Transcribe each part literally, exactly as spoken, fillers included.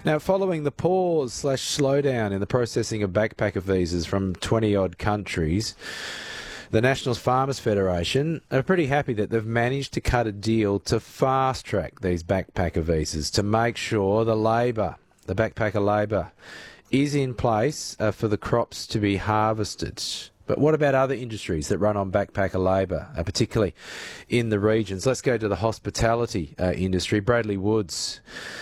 Now, following the pause slash slowdown in the processing of backpacker visas from twenty-odd countries, the National Farmers Federation are pretty happy that they've managed to cut a deal to fast-track these backpacker visas to make sure the labour, the backpacker labour, is in place uh, for the crops to be harvested. But what about other industries that run on backpacker labour, uh, particularly in the regions? Let's go to the hospitality uh, industry. Bradley Woods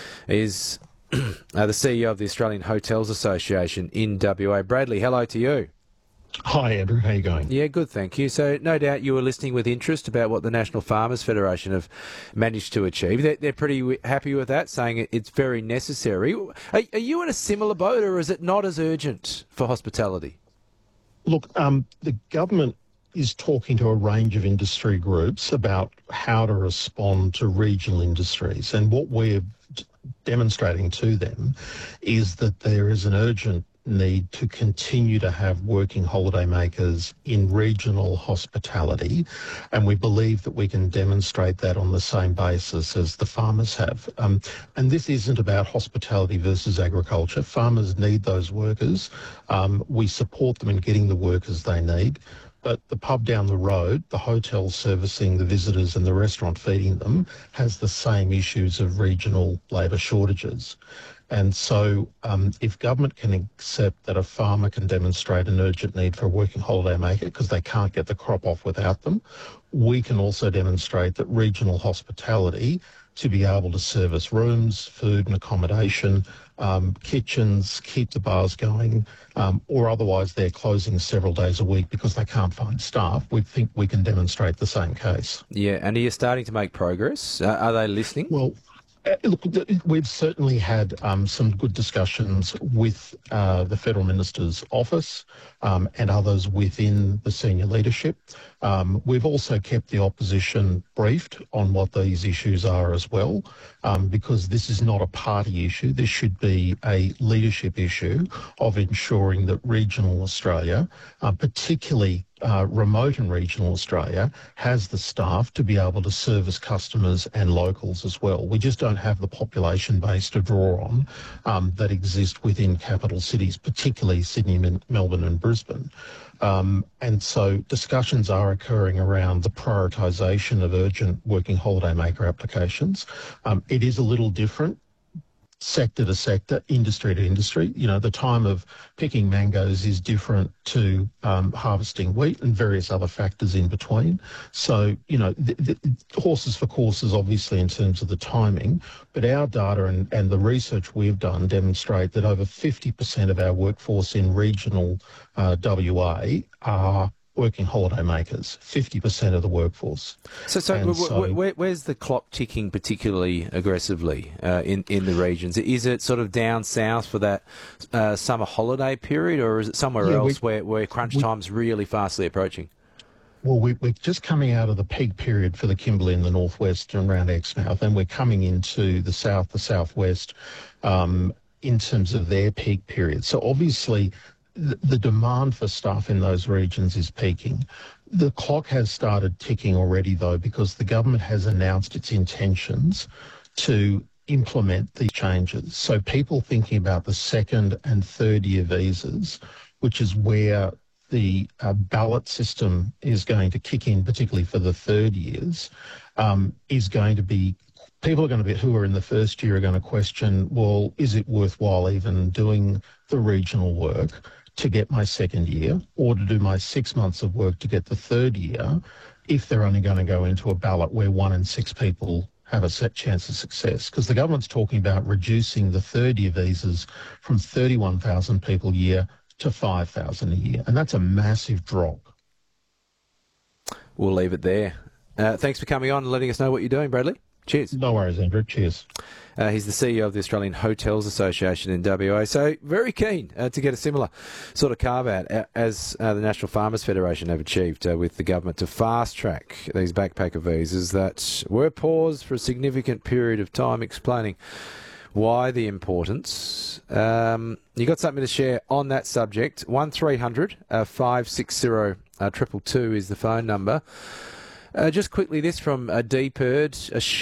is uh, the C E O of the Australian Hotels Association in W A. Bradley, hello to you. Hi, Andrew. How are you going? Yeah, good, thank you. So no doubt you were listening with interest about what the National Farmers Federation have managed to achieve. They're, they're pretty w- happy with that, saying it's very necessary. Are, are you in a similar boat, or is it not as urgent for hospitality? Look, um, the government is talking to a range of industry groups about how to respond to regional industries. And what we're d- demonstrating to them is that there is an urgent need to continue to have working holidaymakers in regional hospitality, and we believe that we can demonstrate that on the same basis as the farmers have. Um, and this isn't about hospitality versus agriculture. Farmers need those workers. Um, we support them in getting the workers they need. But the pub down the road, the hotel servicing the visitors and the restaurant feeding them, has the same issues of regional labour shortages. And so um, if government can accept that a farmer can demonstrate an urgent need for a working holidaymaker because they can't get the crop off without them, we can also demonstrate that regional hospitality to be able to service rooms, food and accommodation, um, kitchens, keep the bars going, um, or otherwise they're closing several days a week because they can't find staff, we think we can demonstrate the same case. Yeah, and are you starting to make progress? Uh, are they listening? Well, Uh, Look, we've certainly had um, some good discussions with uh, the Federal Minister's office um, and others within the senior leadership. Um, we've also kept the opposition briefed on what these issues are as well, um, because this is not a party issue. This should be a leadership issue of ensuring that regional Australia, uh, particularly Uh, remote and regional Australia, has the staff to be able to service customers and locals as well. We just don't have the population base to draw on um, that exist within capital cities, particularly Sydney, Melbourne and Brisbane. Um, and so discussions are occurring around the prioritisation of urgent working holidaymaker applications. Um, it is a little different sector to sector, industry to industry. You know, the time of picking mangoes is different to um, harvesting wheat and various other factors in between. So, you know, the, the, horses for courses, obviously, in terms of the timing, but our data and, and the research we've done demonstrate that over fifty percent of our workforce in regional uh, W A are working holidaymakers, fifty percent of the workforce. So, so, w- so w- where, where's the clock ticking particularly aggressively uh, in, in the regions? Is it sort of down south for that uh, summer holiday period, or is it somewhere yeah, else we, where, where crunch we, time's really fastly approaching? Well, we, we're just coming out of the peak period for the Kimberley in the northwest and around Exmouth, and we're coming into the south, the southwest, um, in terms of their peak period. So obviously, the demand for staff in those regions is peaking. The clock has started ticking already, though, because the government has announced its intentions to implement these changes. So people thinking about the second and third year visas, which is where the uh, ballot system is going to kick in, particularly for the third years, um, is going to be people are going to be, who are in the first year are going to question, well, is it worthwhile even doing the regional work to get my second year, or to do my six months of work to get the third year, if they're only going to go into a ballot where one in six people have a set chance of success? Because the government's talking about reducing the third year visas from thirty-one thousand people a year to five thousand a year. And that's a massive drop. We'll leave it there. Uh, thanks for coming on and letting us know what you're doing, Bradley. Cheers. No worries, Andrew. Cheers. Uh, he's the C E O of the Australian Hotels Association in W A. So very keen uh, to get a similar sort of carve-out uh, as uh, the National Farmers Federation have achieved uh, with the government to fast-track these backpacker visas that were paused for a significant period of time, explaining why the importance. Um, you got something to share on that subject. one three hundred five six zero two two two is the phone number. Uh, just quickly, this from uh, D Purd.